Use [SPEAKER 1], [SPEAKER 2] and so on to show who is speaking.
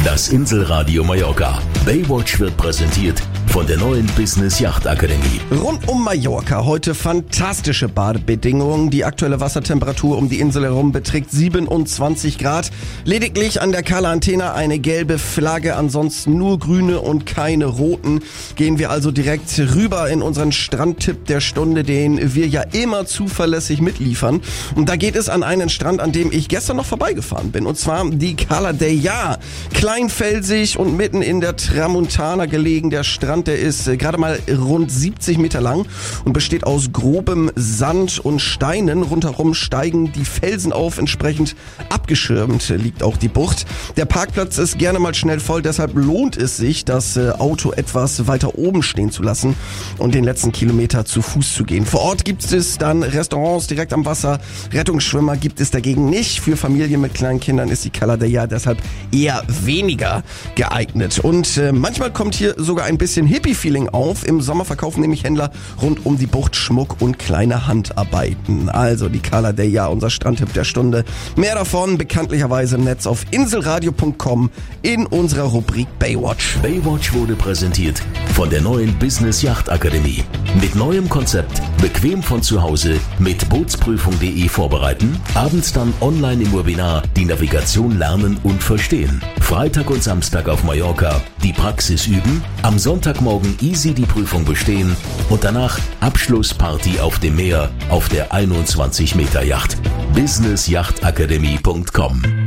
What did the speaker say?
[SPEAKER 1] Das Inselradio Mallorca. Baywatch wird präsentiert von der neuen Business Yacht Akademie.
[SPEAKER 2] Rund um Mallorca heute fantastische Badebedingungen. Die aktuelle Wassertemperatur um die Insel herum beträgt 27 Grad. Lediglich an der Cala Antena eine gelbe Flagge, ansonsten nur grüne und keine roten. Gehen wir also direkt rüber in unseren Strandtipp der Stunde, den wir ja immer zuverlässig mitliefern. Und da geht es an einen Strand, an dem ich gestern noch vorbeigefahren bin. Und zwar die Cala Deià. Kleinfelsig und mitten in der Tramontana gelegen. Der Strand, der ist gerade mal rund 70 Meter lang und besteht aus grobem Sand und Steinen. Rundherum steigen die Felsen auf, entsprechend abgeschirmt liegt auch die Bucht. Der Parkplatz ist gerne mal schnell voll, deshalb lohnt es sich, das Auto etwas weiter oben stehen zu lassen und den letzten Kilometer zu Fuß zu gehen. Vor Ort gibt es dann Restaurants direkt am Wasser. Rettungsschwimmer gibt es dagegen nicht. Für Familien mit kleinen Kindern ist die Cala Deià deshalb eher weniger geeignet. Und manchmal kommt hier sogar ein bisschen Hippie-Feeling auf. Im Sommer verkaufen nämlich Händler rund um die Bucht Schmuck und kleine Handarbeiten. Also die Cala Deià, unser Strandtipp der Stunde. Mehr davon bekanntlicherweise im Netz auf inselradio.com in unserer Rubrik Baywatch.
[SPEAKER 1] Baywatch wurde präsentiert von der neuen Business Yacht Akademie. Mit neuem Konzept, bequem von zu Hause, mit Bootsprüfung.de vorbereiten, abends dann online im Webinar die Navigation lernen und verstehen. Freitag und Samstag auf Mallorca die Praxis üben, am Sonntagmorgen easy die Prüfung bestehen und danach Abschlussparty auf dem Meer auf der 21 Meter Yacht. businessyachtakademie.com